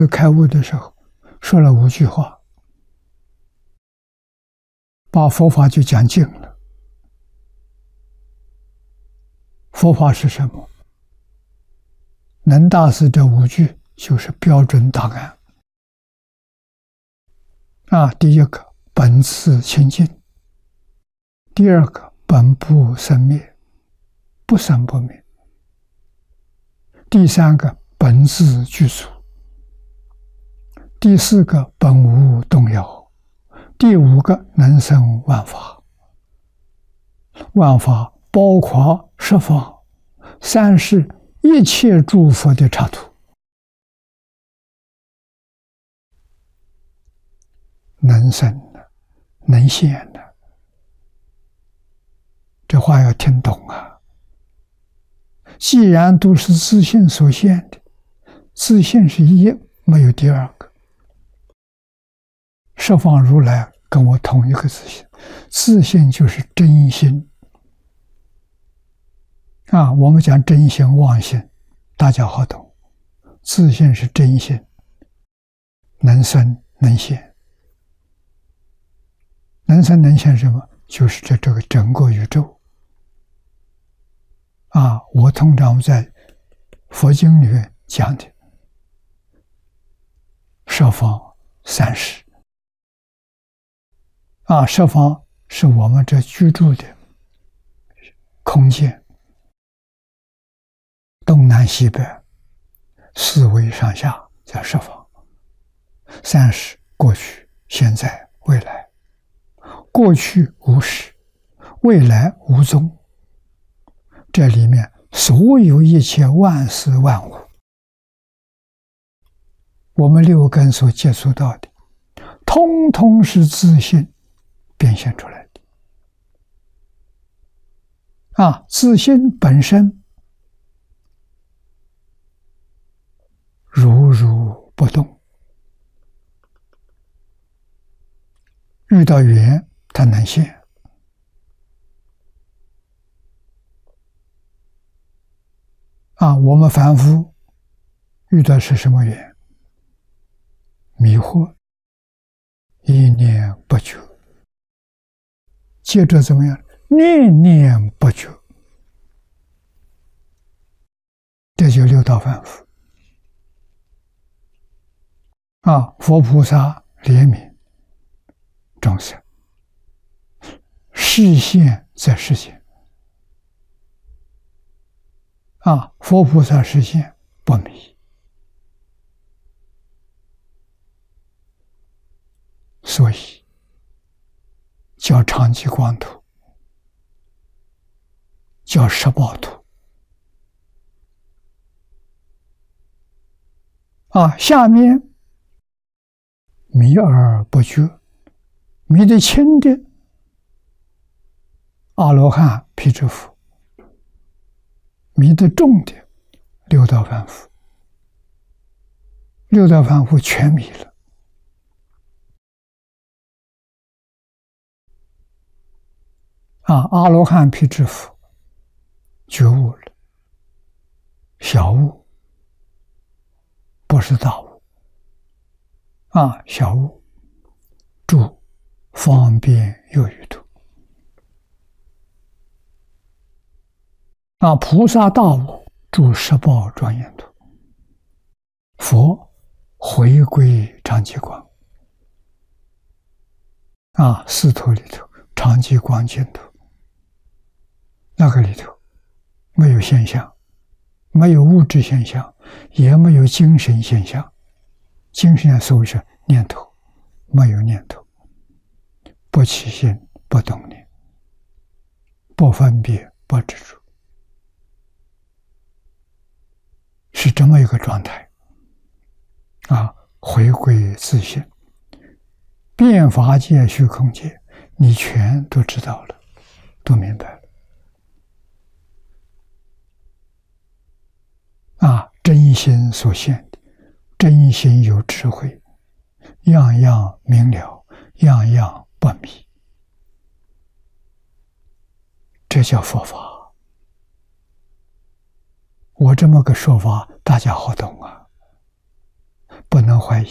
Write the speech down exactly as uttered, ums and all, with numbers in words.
开悟的时候说了五句话，把佛法就讲尽了。佛法是什么？能大师这五句就是标准答案。啊，第一个本自清净，第二个本不生灭，不生不灭，第三个本自具足，第四个本无动摇，第五个能生万法。万法包括十方三世一切诸佛的刹土，能生的，能现的，这话要听懂啊！既然都是自性所现的，自性是一，没有第二个。十方如来跟我同一个自性，自性就是真心啊！我们讲真心妄心，大家好懂。自性是真心，能生能现。能生能现什么？就是这这个整个宇宙啊！我通常在佛经里面讲的十方三世啊，十方是我们这居住的空间，东南西北四维上下叫十方。三世过去、现在、未来。过去无始，未来无踪，这里面所有一切万事万物，我们六根所接触到的，通通是自性变现出来的。啊，自性本身如如不动，遇到缘它能现。啊，我们凡夫遇到是什么缘？迷惑，一念不觉，接着怎么样？念念不觉，这就六道凡夫。啊，佛菩萨怜悯众生，示现在世间。啊，佛菩萨示现不迷，所以叫长寂光土，叫十报土。啊，下面迷而不觉，迷得轻的阿罗汉、辟支佛，迷得重的六道凡夫。六道凡夫全迷了。啊，阿罗汉、辟支佛觉悟了，小悟，不是大悟。啊，小悟住方便有余土。啊，菩萨大悟住十报庄严土。佛回归长寂光。啊，四土里头长寂光净土，那个里头没有现象，没有物质现象，也没有精神现象。精神所谓是念头，没有念头，不起心，不动念，不分别，不执着，是这么一个状态。啊，回归自性，变法界、虚空界，你全都知道了，都明白了。啊，真心所现的，真心有智慧，样样明了，样样不迷，这叫佛法。我这么个说法，大家好懂啊。 不能怀疑。